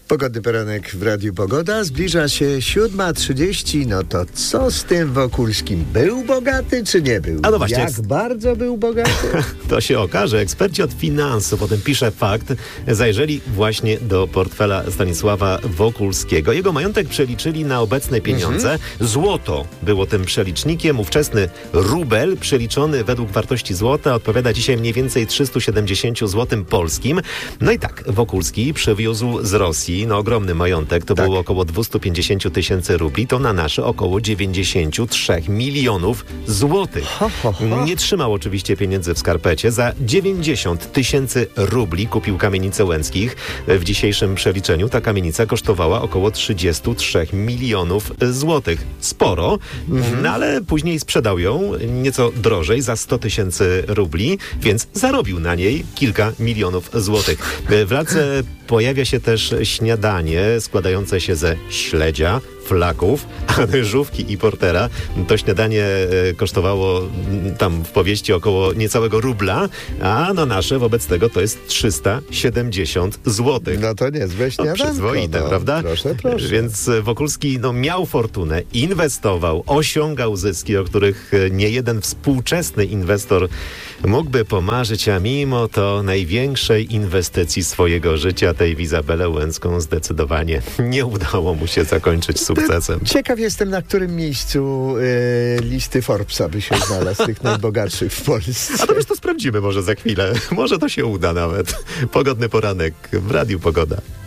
Pogodny poranek w Radiu Pogoda. Zbliża się 7:30. No to co z tym Wokulskim? Był bogaty czy nie był? A no właśnie, Jak bardzo był bogaty? To się okaże. Eksperci od finansów, o tym pisze Fakt, zajrzeli właśnie do portfela Stanisława Wokulskiego. Jego majątek przeliczyli na obecne pieniądze. Złoto było tym przelicznikiem. Ówczesny rubel przeliczony według wartości złota odpowiada dzisiaj mniej więcej 370 zł polskim. No i tak, Wokulski przywiózł z Rosji ogromny majątek, to było około 250 tysięcy rubli, to na nasze około 93 milionów złotych. Nie trzymał oczywiście pieniędzy w skarpecie. Za 90 tysięcy rubli kupił kamienicę Łęckich. W dzisiejszym przeliczeniu ta kamienica kosztowała około 33 milionów złotych. Sporo, no ale później sprzedał ją nieco drożej, za 100 tysięcy rubli, więc zarobił na niej kilka milionów złotych. W lalce pojawia się też śniadanie składające się ze śledzia, flaków, ryżówki i portera. To śniadanie kosztowało tam w powieści około niecałego rubla, a no nasze wobec tego to jest 370 zł. No to niezłe śniadanko. Przyzwoite, prawda? Proszę. Więc Wokulski miał fortunę, inwestował, osiągał zyski, o których nie jeden współczesny inwestor mógłby pomarzyć, a mimo to największej inwestycji swojego życia, tej w Izabelę Łęcką, zdecydowanie nie udało mu się zakończyć sukcesem. Ciekaw jestem, na którym miejscu listy Forbesa by się znalazł, tych najbogatszych w Polsce. A to już to sprawdzimy może za chwilę. Może to się uda nawet. Pogodny poranek w Radiu Pogoda.